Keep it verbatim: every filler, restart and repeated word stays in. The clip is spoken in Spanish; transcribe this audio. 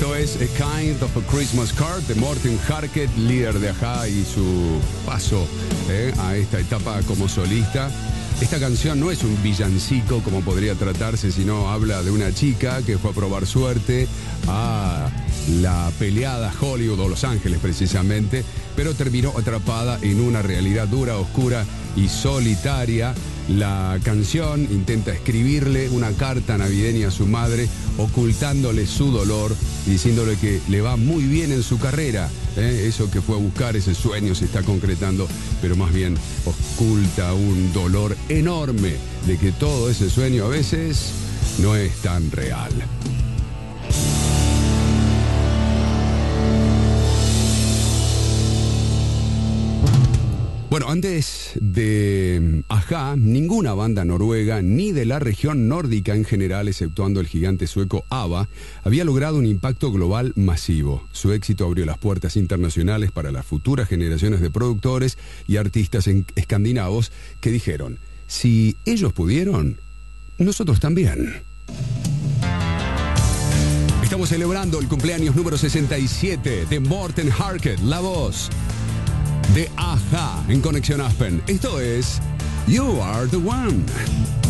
Esto es A Kind of a Christmas Card de Morten Harket, líder de A H A y su paso eh, a esta etapa como solista. Esta canción no es un villancico como podría tratarse, sino habla de una chica que fue a probar suerte a la peleada Hollywood o Los Ángeles precisamente, pero terminó atrapada en una realidad dura, oscura y solitaria. La canción intenta escribirle una carta navideña a su madre, ocultándole su dolor, diciéndole que le va muy bien en su carrera. ¿eh? Eso que fue a buscar, ese sueño se está concretando, pero más bien oculta un dolor enorme de que todo ese sueño a veces no es tan real. Bueno, antes de A H A, ninguna banda noruega, ni de la región nórdica en general, exceptuando el gigante sueco ABBA, había logrado un impacto global masivo. Su éxito abrió las puertas internacionales para las futuras generaciones de productores y artistas en- escandinavos que dijeron, si ellos pudieron, nosotros también. Estamos celebrando el cumpleaños número sesenta y siete de Morten Harket, la voz de A H A en Conexión Aspen. Esto es You Are the One.